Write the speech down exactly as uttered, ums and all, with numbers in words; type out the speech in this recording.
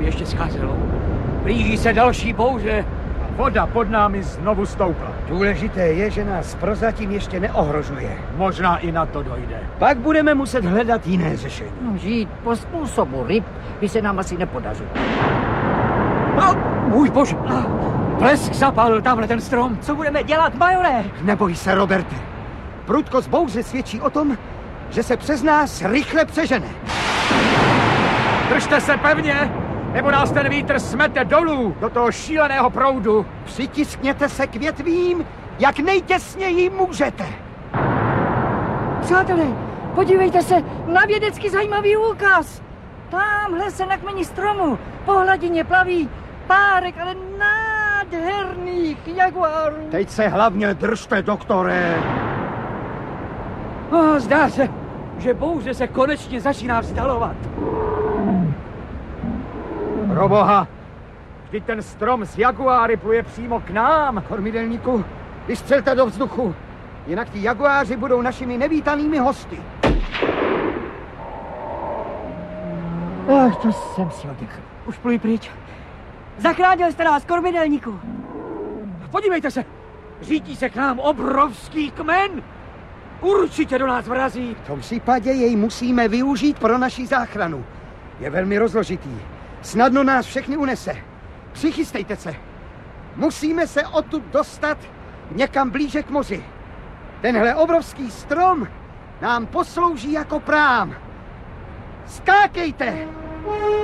ještě scházelo. Blíží se další bouře. Voda pod námi znovu stoupla. Důležité je, že nás prozatím ještě neohrožuje. Možná i na to dojde. Pak budeme muset hledat jiné řešení. No, žít po způsobu ryb by se nám asi nepodařilo. No, můj bože! Blesk zapal tamhle ten strom. Co budeme dělat, majore? Neboj se, Roberte. Prudkost bouře svědčí o tom, že se přes nás rychle přežene. Držte se pevně, nebo nás ten vítr smete dolů do toho šíleného proudu. Přitiskněte se k větvím, jak nejtěsněji můžete. Přátelé, podívejte se na vědecky zajímavý úkaz. Tamhle se na kmeni stromu po hladině plaví párek, ale nádherných jaguárů. Teď se hlavně držte, doktore. Oh, zdá se, že bouře se konečně začíná vzdalovat. Proboha, vždyť ten strom z jaguáry pluje přímo k nám. Kormidelníku, vystřelte do vzduchu, jinak ti jaguáři budou našimi nevítanými hosty. Ach, to jsem si oddechl. Už pluj pryč. Zachránil jste nás, kormidelníku. Podívejte se, řítí se k nám obrovský kmen. Určitě do nás vrazí. V tom případě jej musíme využít pro naši záchranu. Je velmi rozložitý. Snadno nás všechny unese. Přichystejte se. Musíme se odtud dostat někam blíže k moři. Tenhle obrovský strom nám poslouží jako prám. Skákejte!